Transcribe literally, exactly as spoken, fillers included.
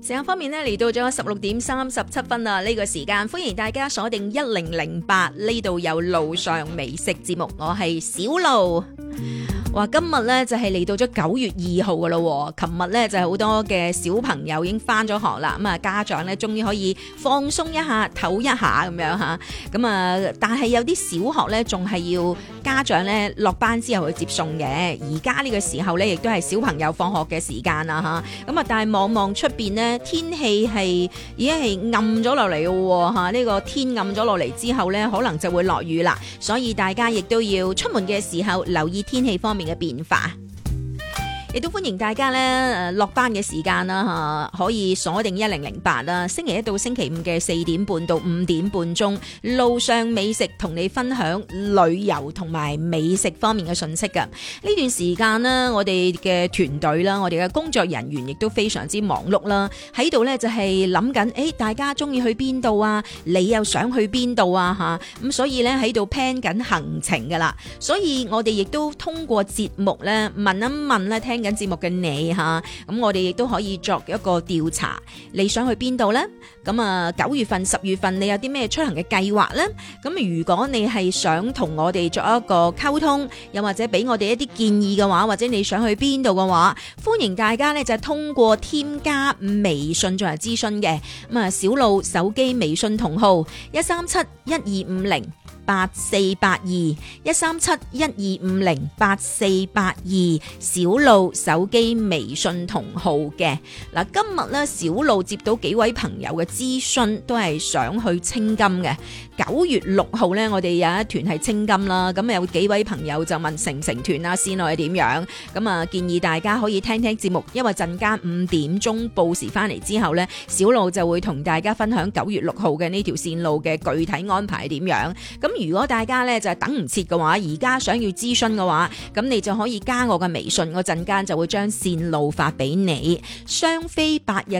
時間方面呢，嚟到咗十六點三十七分啦，呢個時間歡迎大家鎖定一零零八，呢度有路上美食節目，我係小路。哇，今日咧就係嚟到咗九月二號噶啦，琴日咧就係好多嘅小朋友已經翻咗學啦，咁啊家長咧終於可以放鬆一下、唞一下咁樣吓，咁啊但係有啲小學咧仲係要家長咧落班之後去接送嘅，而家呢個時候咧亦都係小朋友放學嘅時間啦吓，咁啊但係望望出邊呢，天氣係已經係暗咗落嚟咯吓，呢個天暗咗落嚟之後咧可能就會落雨啦，所以大家亦都要出門嘅時候留意天氣方面嘅變化，亦都歡迎大家咧誒落班嘅時間啦吓，可以鎖定一零零八啦。星期一到星期五嘅四點半到五點半鐘，路上美食同你分享旅遊同埋美食方面嘅信息噶。呢段時間呢，我哋嘅團隊啦，我哋嘅工作人員亦都非常之忙碌啦，喺度咧就係諗緊，誒大家中意去邊度啊？你又想去邊度啊？吓咁，所以咧喺度 plan 緊行程噶啦。所以我哋亦都通過節目咧問一問咧聽緊節目嘅你吓，咁我哋亦都可以作一個調查，你想去邊度呢？咁啊九月份、十月份你有啲咩出行嘅計劃呢？咁如果你係想同我哋作一個溝通，又或者俾我哋一啲建議嘅話，或者你想去邊度嘅話，歡迎大家呢就係通過添加微信進行諮詢嘅。咁啊小路手機微信同號一三七一二五零八四八二一三七一二五零八四八二，小路手機微信同號嘅。嗱，今日咧小路接到幾位朋友嘅諮詢，都係想去青金嘅。九月六號咧，我哋有一團係青金啦，咁有幾位朋友就問成唔成團啊，線路係點樣？咁啊建議大家可以聽聽節目，因為陣間五點鐘報時翻嚟之後咧，小路就會同大家分享九月六號嘅呢條線路嘅具體安排係點樣。咁如果大家咧就係等唔切嘅話，而家想要諮詢嘅話，咁你就可以加我嘅微信，我陣間就會將線路發俾你。雙飛八日